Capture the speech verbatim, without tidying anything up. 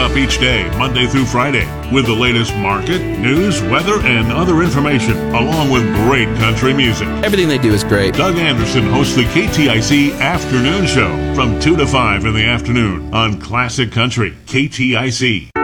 up each day, Monday through Friday, with the latest market, news, weather, and other information, along with great country music. Everything they do is great. Doug Anderson hosts the K T I C Afternoon Show from two to five in the afternoon on Classic Country K T I C.